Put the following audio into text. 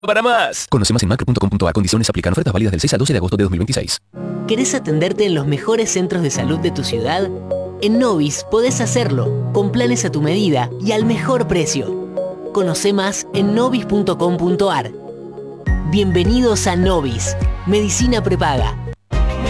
para más. Conoce más en macro.com.ar. Condiciones aplican. Ofertas válidas del 6 al 12 de agosto de 2026. ¿Querés atenderte en los mejores centros de salud de tu ciudad? En Novis podés hacerlo, con planes a tu medida y al mejor precio. Conoce más en novis.com.ar. Bienvenidos a Novis, Medicina Prepaga.